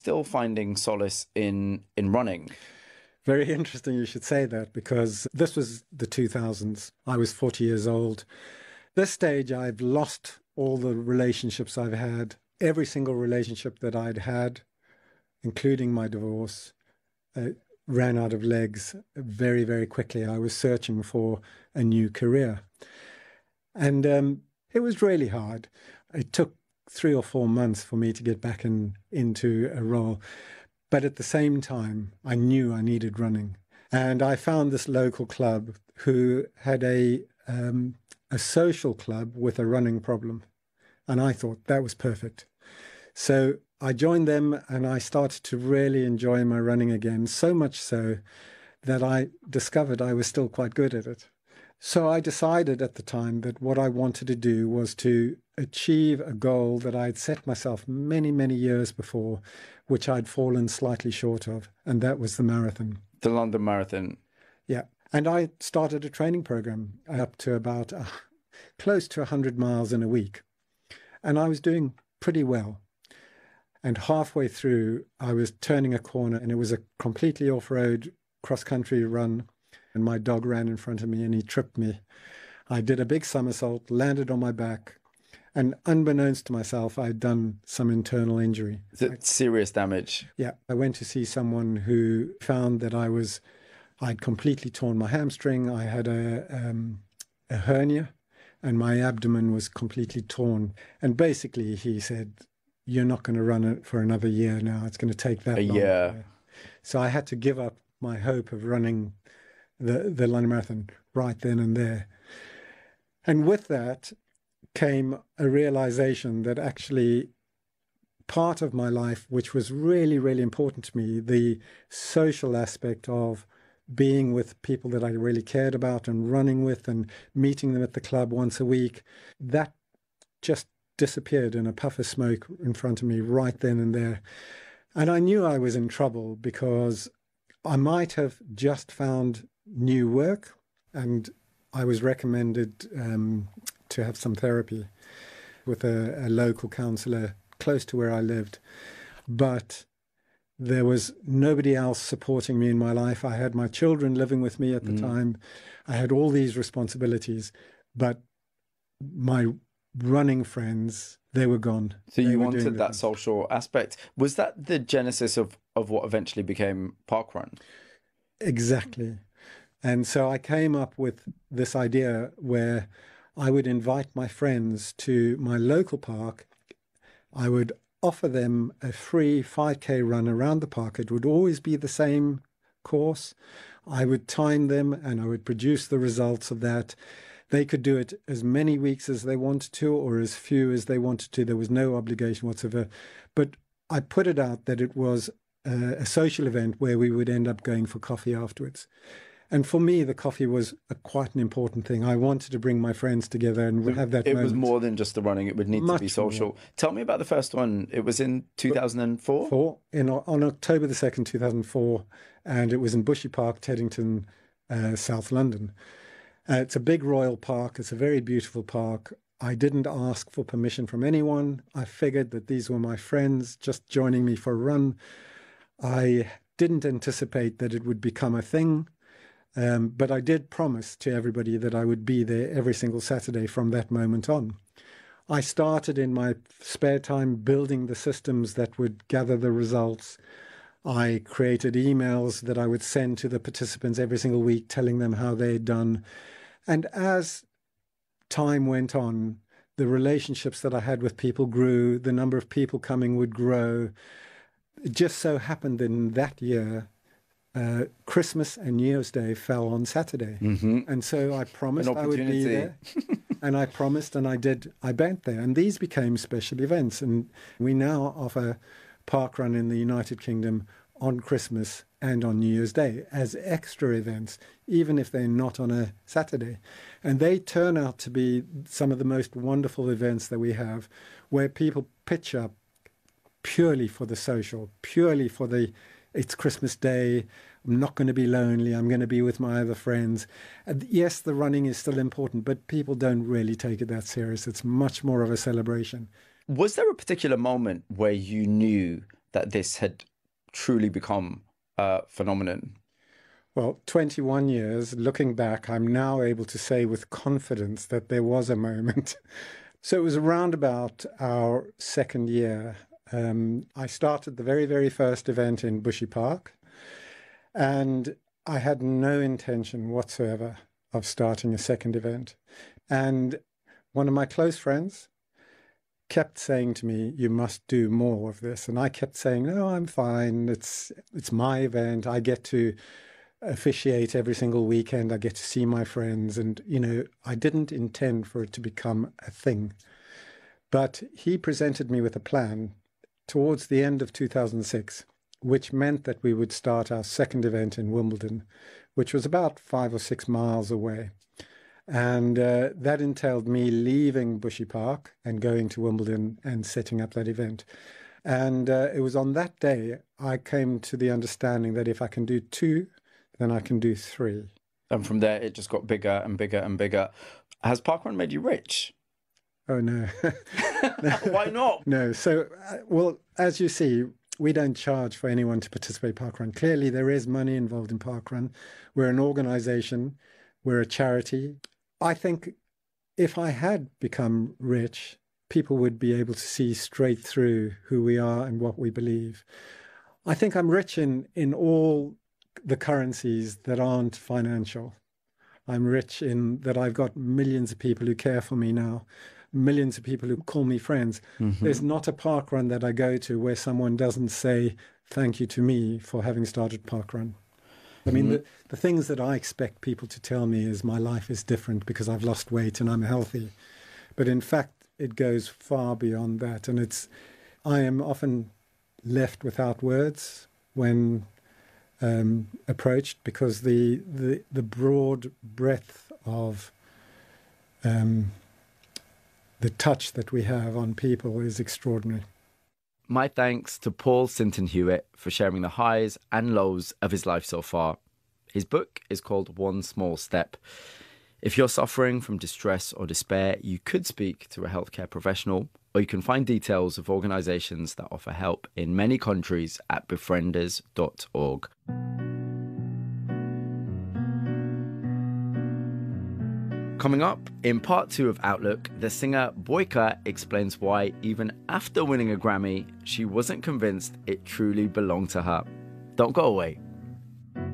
still finding solace in running. Very interesting you should say that, because this was the 2000s. I was 40 years old. This stage, I've lost all the relationships I've had. Every single relationship that I'd had, including my divorce, ran out of legs very, very quickly. I was searching for a new career. And it was really hard. It took 3 or 4 months for me to get back into a role. But at the same time, I knew I needed running. And I found this local club who had a social club with a running problem. And I thought that was perfect. So I joined them and I started to really enjoy my running again, so much so that I discovered I was still quite good at it. So I decided at the time that what I wanted to do was to achieve a goal that I had set myself many, many years before, which I'd fallen slightly short of, and that was the marathon. The London Marathon. Yeah. And I started a training program up to about close to 100 miles in a week. And I was doing pretty well. And halfway through, I was turning a corner, and it was a completely off-road cross-country run. And my dog ran in front of me and he tripped me. I did a big somersault, landed on my back, and unbeknownst to myself, I'd done some internal injury. Is it serious damage? Yeah. I went to see someone who found that I'd completely torn my hamstring. I had a hernia and my abdomen was completely torn. And basically he said, "You're not going to run it for another year now. It's going to take that long." year. So I had to give up my hope of running the London Marathon right then and there. And with that came a realization that actually part of my life, which was really, really important to me, the social aspect of being with people that I really cared about and running with and meeting them at the club once a week, that just disappeared in a puff of smoke in front of me right then and there. And I knew I was in trouble because I might have just found new work, and I was recommended to have some therapy with a local counsellor close to where I lived. But there was nobody else supporting me in my life. I had my children living with me at the time. I had all these responsibilities, but my running friends, they were gone. So you wanted that social aspect. Was that the genesis of what eventually became Parkrun? Exactly. And so I came up with this idea where I would invite my friends to my local park. I would offer them a free 5K run around the park. It would always be the same course. I would time them and I would produce the results of that. They could do it as many weeks as they wanted to or as few as they wanted to. There was no obligation whatsoever. But I put it out that it was a social event where we would end up going for coffee afterwards. And for me, the coffee was quite an important thing. I wanted to bring my friends together and have that moment. It was more than just the running. It would need to be social. More. Tell me about the first one. It was in 2004? On October the 2nd, 2004. And it was in Bushy Park, Teddington, South London. It's a big royal park. It's a very beautiful park. I didn't ask for permission from anyone. I figured that these were my friends just joining me for a run. I didn't anticipate that it would become a thing. But I did promise to everybody that I would be there every single Saturday from that moment on. I started in my spare time building the systems that would gather the results. I created emails that I would send to the participants every single week telling them how they had done. And as time went on, the relationships that I had with people grew, the number of people coming would grow. It just so happened in that year, Christmas and New Year's Day fell on Saturday. And so I promised I would be there. And I promised and I did. I went there. And these became special events. And we now offer Parkrun in the United Kingdom on Christmas and on New Year's Day as extra events, even if they're not on a Saturday. And they turn out to be some of the most wonderful events that we have, where people pitch up purely for the social, purely for it's Christmas Day, I'm not going to be lonely, I'm going to be with my other friends. And yes, the running is still important, but people don't really take it that serious. It's much more of a celebration. Was there a particular moment where you knew that this had truly become a phenomenon? Well, 21 years, looking back, I'm now able to say with confidence that there was a moment. So it was around about our second year. I started the very, very first event in Bushy Park, and I had no intention whatsoever of starting a second event. And one of my close friends kept saying to me, "You must do more of this." And I kept saying, "No, I'm fine. It's my event. I get to officiate every single weekend. I get to see my friends." And, I didn't intend for it to become a thing. But he presented me with a plan towards the end of 2006, which meant that we would start our second event in Wimbledon, which was about 5 or 6 miles away. And that entailed me leaving Bushy Park and going to Wimbledon and setting up that event. And it was on that day I came to the understanding that if I can do 2, then I can do 3. And from there, it just got bigger and bigger and bigger. Has parkrun made you rich? Oh, no. Why not? No. So, well, as you see, we don't charge for anyone to participate in parkrun. Clearly, there is money involved in parkrun. We're an organization. We're a charity. I think if I had become rich, people would be able to see straight through who we are and what we believe. I think I'm rich in all the currencies that aren't financial. I'm rich in that I've got millions of people who care for me now, millions of people who call me friends. Mm-hmm. There's not a parkrun that I go to where someone doesn't say thank you to me for having started parkrun. I mean, the things that I expect people to tell me is my life is different because I've lost weight and I'm healthy. But in fact, it goes far beyond that. And I am often left without words when approached, because the broad breadth of the touch that we have on people is extraordinary. My thanks to Paul Sinton Hewitt for sharing the highs and lows of his life so far. His book is called One Small Step. If you're suffering from distress or despair, you could speak to a healthcare professional, or you can find details of organisations that offer help in many countries at befrienders.org. Coming up, in part 2 of Outlook, the singer Boyka explains why, even after winning a Grammy, she wasn't convinced it truly belonged to her. Don't go away.